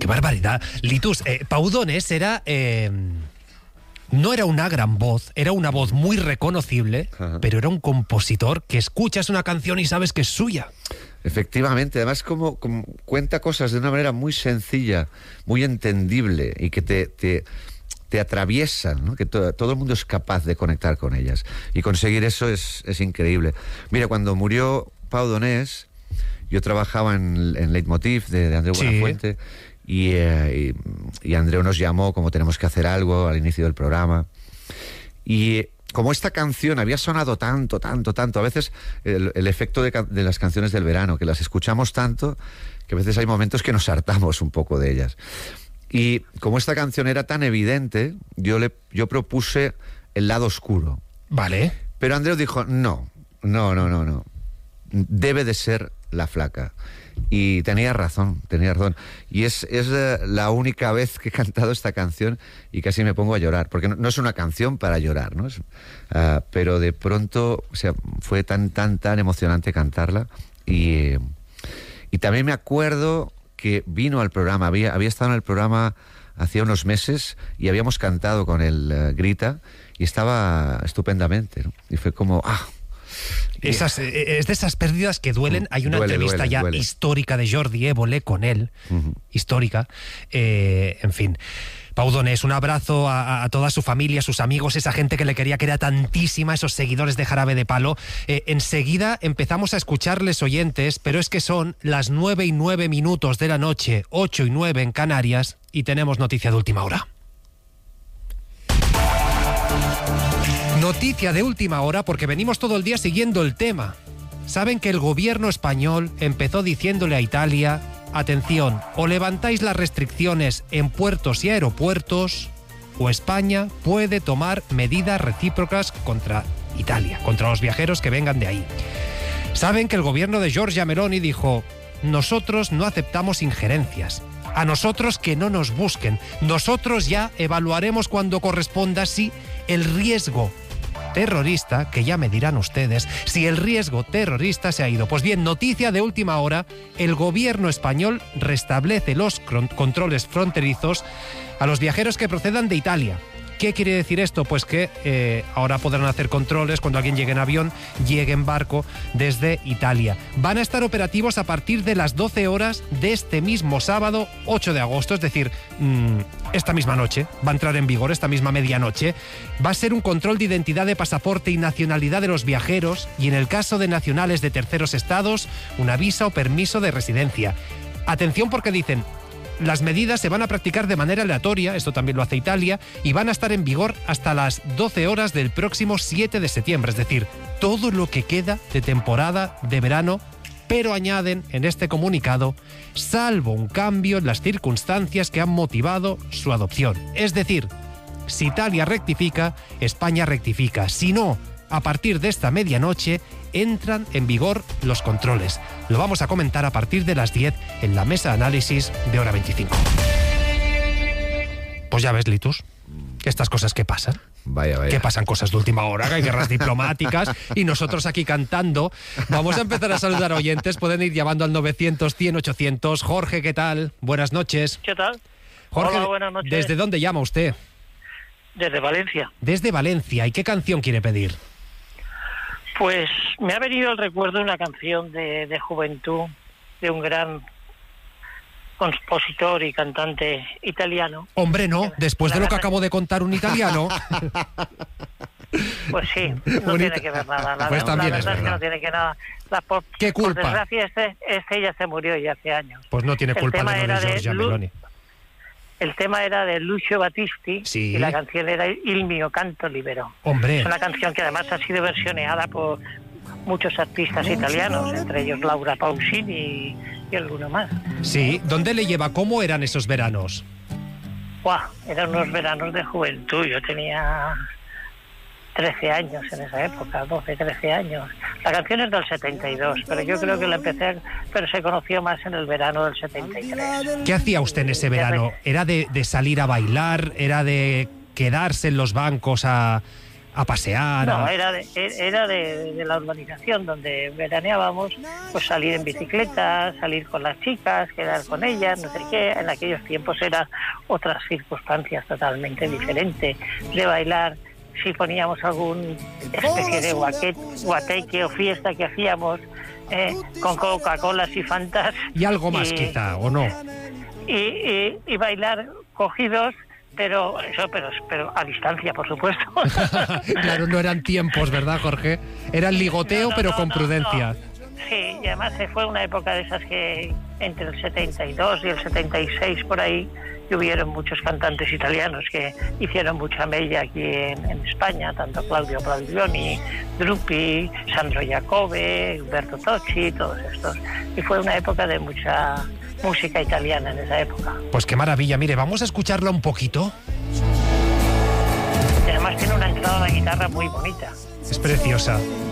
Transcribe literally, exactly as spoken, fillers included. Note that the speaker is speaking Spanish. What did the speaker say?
¡Qué barbaridad! Litus, eh, Pau Donés era... Eh, no era una gran voz, era una voz muy reconocible, ajá, pero era un compositor que escuchas una canción y sabes que es suya. Efectivamente, además como, como cuenta cosas de una manera muy sencilla, muy entendible y que te... te te atraviesan, ¿no? Que to- todo el mundo es capaz de conectar con ellas. Y conseguir eso es, es increíble. Mira, cuando murió Pau Donés, yo trabajaba en, en Leitmotiv de, de Andreu Buenafuente, sí. y, eh, y, y Andreu nos llamó como tenemos que hacer algo al inicio del programa. Y como esta canción había sonado tanto, tanto, tanto, a veces el, el efecto de, de las canciones del verano, que las escuchamos tanto, que a veces hay momentos que nos hartamos un poco de ellas. Y como esta canción era tan evidente, yo le yo propuse el lado oscuro. Vale. Pero Andreu dijo, no, no, no, no, no. Debe de ser La Flaca. Y tenía razón, tenía razón. Y es, es la única vez que he cantado esta canción y casi me pongo a llorar. Porque no, no es una canción para llorar, ¿no? Es, uh, pero de pronto, o sea, fue tan, tan, tan emocionante cantarla. Y, y también me acuerdo... que vino al programa, había, había estado en el programa hacía unos meses y habíamos cantado con el uh, Grita y estaba estupendamente, ¿no? Y fue como, ah... Esas, eh, es de esas pérdidas que duelen. Hay una duele, entrevista duele, ya duele. histórica de Jordi Évole con él, uh-huh. histórica, eh, en fin... Pau Donés, un abrazo a, a toda su familia, a sus amigos, esa gente que le quería, que era tantísima, esos seguidores de Jarabe de Palo. Eh, enseguida empezamos a escucharles, oyentes, pero es que son las nueve y nueve minutos de la noche, ocho y nueve en Canarias, y tenemos noticia de última hora. Noticia de última hora porque venimos todo el día siguiendo el tema. Saben que el gobierno español empezó diciéndole a Italia... Atención, o levantáis las restricciones en puertos y aeropuertos, o España puede tomar medidas recíprocas contra Italia, contra los viajeros que vengan de ahí. Saben que el gobierno de Giorgia Meloni dijo, nosotros no aceptamos injerencias, a nosotros que no nos busquen, nosotros ya evaluaremos cuando corresponda si el riesgo terrorista, que ya me dirán ustedes, si el riesgo terrorista se ha ido. Pues bien, noticia de última hora, el gobierno español restablece los controles fronterizos a los viajeros que procedan de Italia. ¿Qué quiere decir esto? Pues que eh, ahora podrán hacer controles cuando alguien llegue en avión, llegue en barco desde Italia. Van a estar operativos a partir de las doce horas de este mismo sábado, ocho de agosto, es decir, mmm, esta misma noche, va a entrar en vigor esta misma medianoche. Va a ser un control de identidad de pasaporte y nacionalidad de los viajeros y en el caso de nacionales de terceros estados, una visa o permiso de residencia. Atención porque dicen... Las medidas se van a practicar de manera aleatoria, esto también lo hace Italia, y van a estar en vigor hasta las doce horas del próximo siete de septiembre, es decir, todo lo que queda de temporada de verano, pero añaden en este comunicado, salvo un cambio en las circunstancias que han motivado su adopción. Es decir, si Italia rectifica, España rectifica. Si no, a partir de esta medianoche entran en vigor los controles. Lo vamos a comentar a partir de las diez en la mesa de análisis de Hora veinticinco. Pues ya ves, Litus, estas cosas que pasan. Vaya, vaya. Que pasan cosas de última hora, que hay guerras diplomáticas y nosotros aquí cantando. Vamos a empezar a saludar a oyentes. Pueden ir llamando al novecientos, cien, ochocientos. Jorge, ¿qué tal? Buenas noches. ¿Qué tal? Jorge, hola, buenas noches. ¿Desde dónde llama usted? Desde Valencia. Desde Valencia. ¿Y qué canción quiere pedir? Pues me ha venido el recuerdo de una canción de, de juventud de un gran compositor y cantante italiano. Hombre, no, después de lo que acabo de contar un italiano. Pues sí, no Bonita. Tiene que ver nada. La, Pues también la es verdad es que verdad. no tiene que nada. La, por, ¿Qué culpa? Por desgracia, este, este ya se murió ya hace años. Pues no tiene El culpa tema de lo era de de Giorgia Lu- Meloni. El tema era de Lucio Battisti Sí. y la canción era Il mio canto libero. Hombre. Es una canción que además ha sido versioneada por muchos artistas italianos, entre ellos Laura Pausini y, y alguno más. Sí, ¿dónde le lleva? ¿Cómo eran esos veranos? ¡Guau! Eran unos veranos de juventud. Yo tenía trece años en esa época, doce, trece años. La canción es del setenta y dos, pero yo creo que la empecé, pero se conoció más en el verano del setenta y tres. ¿Qué hacía usted en ese verano? ¿Era de, de salir a bailar? ¿Era de quedarse en los bancos a, a pasear. No, a... era, de, era de, de la urbanización donde veraneábamos, pues salir en bicicleta, salir con las chicas, quedar con ellas, no sé qué. En aquellos tiempos eran otras circunstancias totalmente diferentes, de bailar. Si poníamos algún especie de guaquet, guateque o fiesta que hacíamos eh, con Coca-Colas y Fantas. Y algo más y, quizá, ¿o no? Y, y, y bailar cogidos, pero eso, pero, pero a distancia, por supuesto. Claro, no eran tiempos, ¿verdad, Jorge? Era el ligoteo, no, no, pero no, con no, prudencia. No. Sí, y además se fue una época de esas que entre el setenta y dos y el setenta y seis por ahí, que hubieron muchos cantantes italianos que hicieron mucha mella aquí en, en España, tanto Claudio Baglioni, Drupi, Sandro Jacobe, Umberto Tocci, todos estos. Y fue una época de mucha música italiana en esa época. Pues qué maravilla, mire, vamos a escucharla un poquito. Y además tiene una entrada a la guitarra muy bonita. Es preciosa.